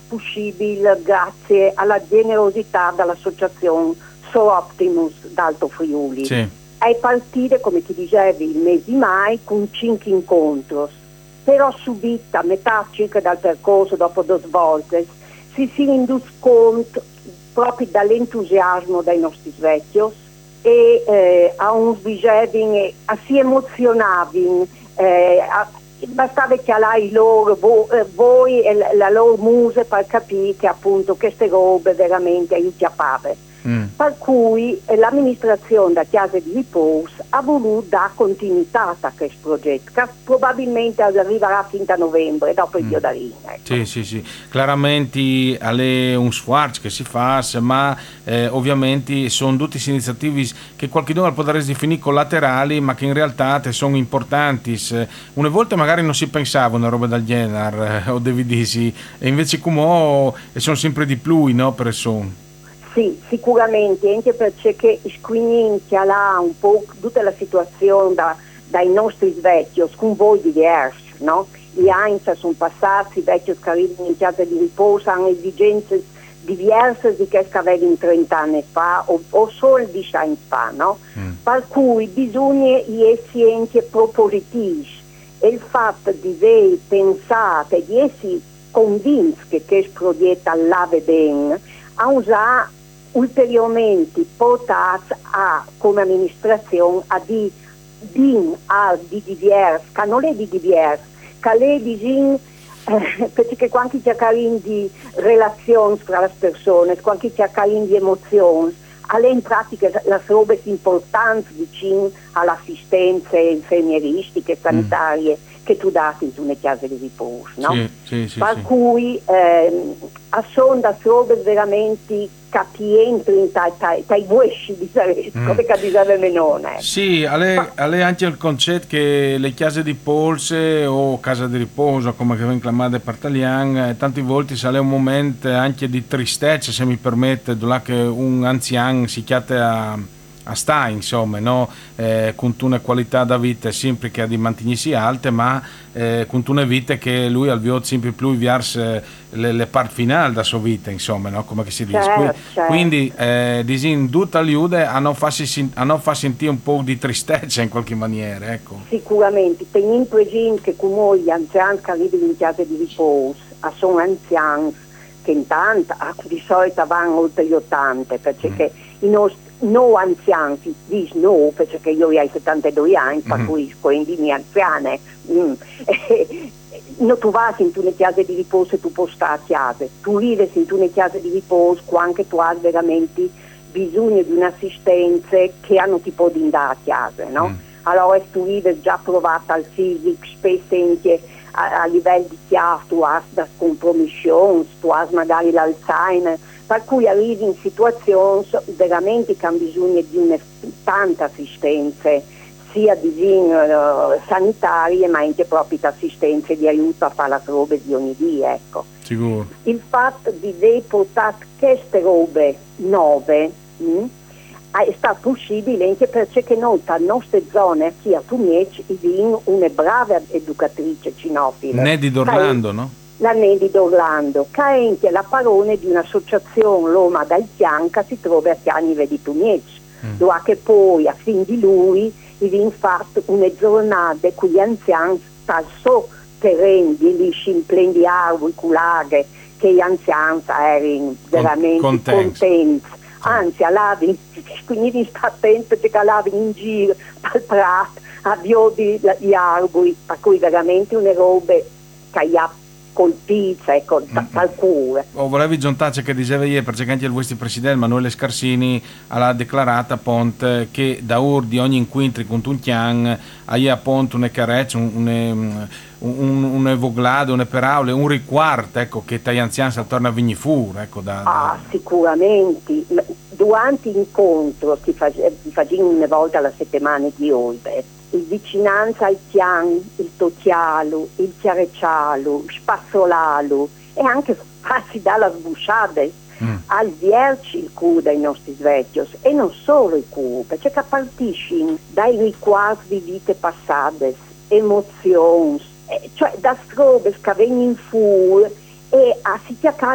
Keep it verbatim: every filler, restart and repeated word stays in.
possibile grazie alla generosità dell'associazione So Optimus d'Alto Friuli. Sì. È partita, come ti dicevi, il mese di mai con cinque incontri, però subito, a metà circa dal percorso, dopo due volte, si si indus conto proprio dall'entusiasmo dei nostri vecchi e eh, a un dicevi, si emozionavano, eh, bastava che lei loro, vo, eh, voi e la, la loro muse per capire che appunto queste robe veramente aiutavano. Mm. Per cui eh, l'amministrazione da Chiesa di Riposo ha voluto dare continuità a questo progetto, che probabilmente arriverà fin da novembre, dopo il mm. Dio da Ring. Ecco. Sì, sì, sì. Chiaramente è un sforzo che si fa, ma eh, ovviamente sono tutte iniziative che qualcuno può definire collaterali, ma che in realtà sono importanti. Una volta magari non si pensava una roba del genere, eh, o devi dirsi, e invece come sono sempre di più, no, persone. Sì, sicuramente, anche perché quindi ha un po' tutta la situazione da, dai nostri vecchi, con voi diversi, no? Gli anni sono passati, i vecchi che arrivano in Chiesa di Riposo hanno esigenze diverse di che avevano trenta anni fa o, o solo dieci anni fa, no? Mm. Per cui bisogna essere anche propositivi e il fatto di voi pensate, di essere convinti che questo progetto lave bene, a usare ulteriormente portati a, come amministrazione a di din al di diversi, che non è di diversi, che è di din, eh, perché quando c'è di relazioni tra le persone, quando c'è di emozioni, alle in pratica le robe importanti vicino alle assistenze infermieristiche, sanitarie mm. che tu dati in una casa di riposo, no? Sì, sì, sì, per sì. cui eh, sono da robe veramente che entrano dai guesci di Saresco, mm. come che diceva Menone. Sì, è anche il concetto che le case di polse o casa di riposo, come che vengono chiamate per italiano, tanti volte sale un momento anche di tristezza, se mi permette, là che un anziano si chiama a a sta insomma, no? eh, con una qualità da vita sempre che ha di mantenersi alte, ma eh, con una vita che lui ha sempre più verso le, le parti finali della sua vita, insomma, no? Come si dice. Certo, Quindi, certo. quindi eh, disin tutta l'aiuto a non farsi a non far sentire un po' di tristezza in qualche maniera, ecco. Sicuramente, teniamo presente che come gli anziani che arrivano in casa di riposo sono anziani che intanto di solito vanno oltre gli ottanta, perché mm. i nostri no anziani, dici no, perché io ho settantadue anni, per mm-hmm. cui quindi mi anziane. Mm. Non tu vai in una casa di riposo e tu puoi stare a casa, tu vivi in una casa di riposo quando tu hai veramente bisogno di un'assistenza che non ti può andare a casa, no? Mm. Allora tu vivi già provata al fisico, spesso anche a, a livello di chiaro, tu hai da compromissioni, tu hai magari l'Alzheimer, per cui arrivi in situazioni veramente che hanno bisogno di una tanta assistenza, sia di uh, sanitarie ma anche proprio di assistenza di aiuto a fare le robe di ogni dia, ecco. Sicuro. Il fatto di aver portato queste robe nuove mh, è stato possibile anche perché noi, dalle nostre zone, qui a Tumiec, abbiamo una brava educatrice cinofila. Nedi d'Orlando, no? La Nedi d'Orlando, che è anche la parone di un'associazione Roma dal Chian che si trova a Chianive di Tumiec, mm. dove che poi a fin di lui abbiamo fatto una giornata con gli anziani dal suo terreno di scimplendi arbori, culaghe, che gli anziani erano veramente contenti. contenti. Anzi, alavi, quindi sta attento perché alavi in giro dal prato, avviò gli arbori, per cui veramente una roba che gli ha colpita, ecco, dal cuore. Oh, volevi giuntare che diceva ieri, perché anche il vostro presidente Manuele Scarsini ha dichiarato appunto che da ora di ogni incontro con un chian hai appunto una careccia, un, un, un, un evoglado, una paraula, un riguardo, ecco, che gli anziani si torna a venire fuori, ecco, da, da... Ah, sicuramente. Durante l'incontro che facevano una volta alla settimana di Olbe, il vicinanza al Chian, il Tocchialo, il Chiareccialo, il Spazzolalo e anche farsi dalla sbusciate mm. al vierci il cuore dei nostri vecchi e non solo il cuore, perché partiscono dai ricordi di vite passate, emozioni, eh, cioè da robe che vengono fuori e a si chiacchiera